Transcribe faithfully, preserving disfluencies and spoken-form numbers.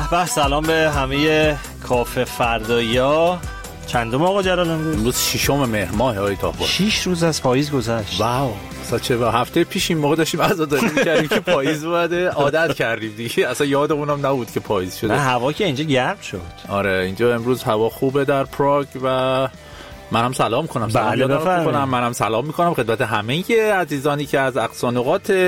به سلام به همه کافه فردایی‌ها. چندم آقا جلال امروز؟ امروز ششم مهر ماه آقای طاهبار. شش روز از پاییز گذشت. واو. اصلا چه هفته پیش این موقع داشتیم عزاداری می‌کردیم که پاییز اومده، عادت کردیم دیگه. اصلا یادمون هم نبود که پاییز شده. نه هوا که اینجا گرم شد. آره اینجا امروز هوا خوبه در پراگ و منم سلام کنم. بله سلام بفرمایید. منم سلام می‌کنم خدمت همه عزیزانی که از اقصا نقاط